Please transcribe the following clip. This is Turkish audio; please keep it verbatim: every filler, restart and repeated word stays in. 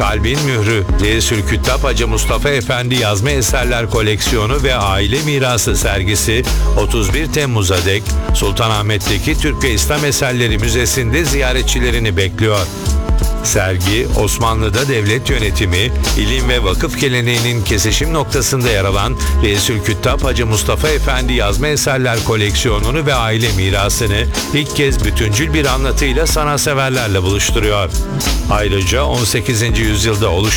Kalbin Mührü, Reisülküttab Hacı Mustafa Efendi Yazma Eserler Koleksiyonu ve Aile Mirası sergisi otuz bir Temmuz'a dek Sultanahmet'teki Türk ve İslam Eserleri Müzesi'nde ziyaretçilerini bekliyor. Sergi, Osmanlı'da devlet yönetimi, ilim ve vakıf geleneğinin kesişim noktasında yer alan Reisülküttab Hacı Mustafa Efendi Yazma Eserler Koleksiyonunu ve aile mirasını ilk kez bütüncül bir anlatıyla sanatseverlerle buluşturuyor. Ayrıca on sekizinci yüzyılda oluşturulan